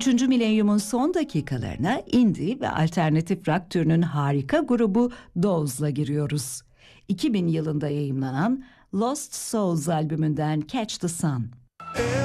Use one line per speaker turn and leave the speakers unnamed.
Üçüncü milenyumun son dakikalarına indie ve alternatif rock türünün harika grubu Dawes'la giriyoruz. 2000 yılında yayımlanan Lost Souls albümünden Catch the Sun.